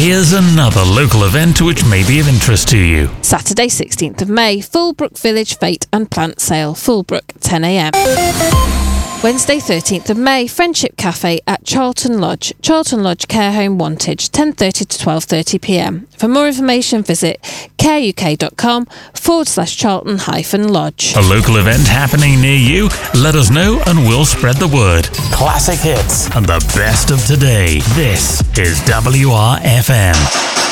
Here's another local event which may be of interest to you. Saturday 16th of May, Fullbrook Village Fete and Plant Sale, Fullbrook, 10 a.m. Wednesday 13th of May, Friendship Cafe at Charlton Lodge Care Home Wantage, 10:30 to 12:30 p.m. For more information, visit careuk.com/Charlton-Lodge. A local event happening near you? Let us know and we'll spread the word. Classic hits and the best of today. This is WRFM.